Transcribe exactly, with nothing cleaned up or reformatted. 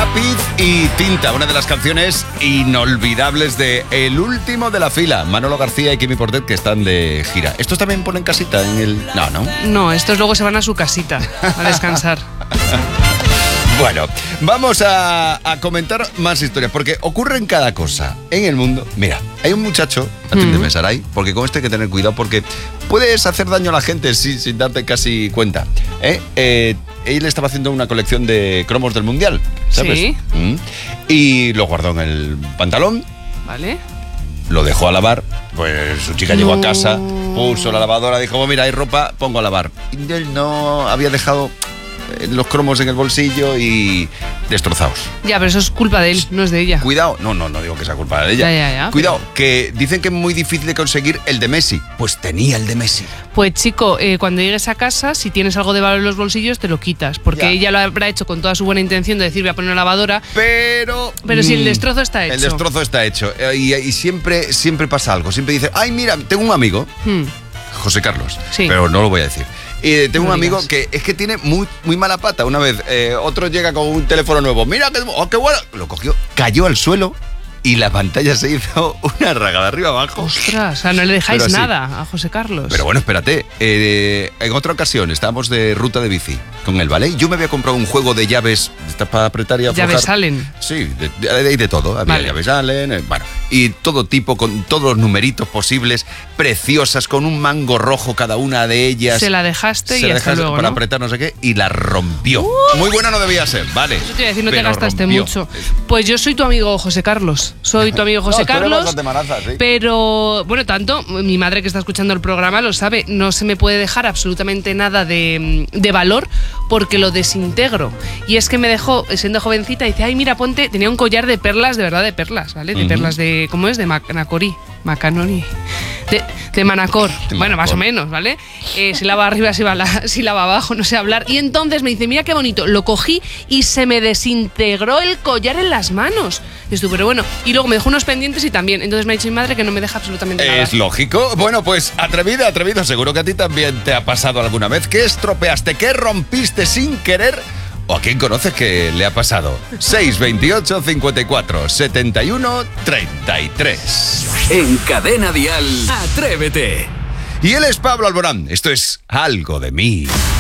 Lápiz y tinta, una de las canciones inolvidables de El último de la fila, Manolo García y Quimi Portet, que están de gira. ¿Estos también ponen casita en el...? No, ¿no? No, estos luego se van a su casita a descansar. Bueno, vamos a, a comentar más historias, porque ocurren cada cosa en el mundo. Mira, hay un muchacho, atiéndeme, Saray, porque con esto hay que tener cuidado, porque puedes hacer daño a la gente sin, sin darte casi cuenta. ¿eh? Eh, él estaba haciendo una colección de cromos del Mundial, ¿sabes? Sí. Mm. Y lo guardó en el pantalón. Vale. Lo dejó a lavar, pues su chica No. llegó a casa, puso la lavadora, dijo, oh, mira, hay ropa, pongo a lavar. Y él no había dejado los cromos en el bolsillo y destrozados. Ya, pero eso es culpa de él, no es de ella. Cuidado, no, no, no digo que sea culpa de ella. Ya, ya, ya, Cuidado, que dicen que es muy difícil de conseguir el de Messi. Pues tenía el de Messi. Pues chico, eh, cuando llegues a casa, si tienes algo de valor en los bolsillos, te lo quitas. Porque Ya. ella lo habrá hecho con toda su buena intención de decir, voy a poner una lavadora. Pero... Pero si el mm, destrozo está hecho. El destrozo está hecho. Eh, Y, y siempre, siempre pasa algo. Siempre dice, ay, mira, tengo un amigo, Hmm. José Carlos, Sí. pero no lo voy a decir. Y tengo No un amigo digas. que es que tiene muy, muy mala pata. Una vez eh, otro llega con un teléfono nuevo. Mira, qué, oh, qué bueno. Lo cogió, cayó al suelo y la pantalla se hizo una raga de arriba abajo. Ostras, o sea, no le dejáis Pero sí. nada a José Carlos. Pero bueno, espérate. eh, en otra ocasión estábamos de ruta de bici con él, ¿vale? Yo me había comprado un juego de llaves estas para apretar y aflojar. Llaves Allen. Sí, de, de, de, de todo. Había Vale. llaves Allen, eh, bueno, y todo tipo, con todos los numeritos posibles, preciosas, con un mango rojo cada una de ellas. Se la dejaste Se y la hasta dejas luego, para ¿no? apretar no sé qué y la rompió. Muy buena no debía ser, vale. Eso te iba a decir, no te Pero gastaste rompió. mucho. Pues yo soy tu amigo José Carlos. Soy tu amigo José No, tú eres Carlos. bastante manaza, sí. Pero, bueno, tanto, mi madre que está escuchando el programa lo sabe, no se me puede dejar absolutamente nada de, de valor porque lo desintegro. Y es que me dejó, siendo jovencita, dice, ay, mira, ponte, tenía un collar de perlas, de verdad, de perlas, ¿vale? De Ujú. perlas de, ¿cómo es? De Manacorí. Macanoni. De, de Manacor. De Bueno, más o Manacor. menos, ¿vale? Eh, sílaba arriba, sílaba, sílaba abajo, no sé hablar. Y entonces me dice, mira qué bonito. Lo cogí y se me desintegró el collar en las manos. Y estuve, pero bueno. Y luego me dejó unos pendientes y también. Entonces me ha dicho mi madre que no me deja absolutamente nada. Es lógico. Bueno, pues atrevida, atrevido. Seguro que a ti también te ha pasado alguna vez. ¿Qué estropeaste? ¿Qué rompiste sin querer? ¿O a quién conoces que le ha pasado? seis veintiocho, cincuenta y cuatro, setenta y uno, treinta y tres. En Cadena Dial, Atrévete. Y él es Pablo Alborán. Esto es Algo de mí.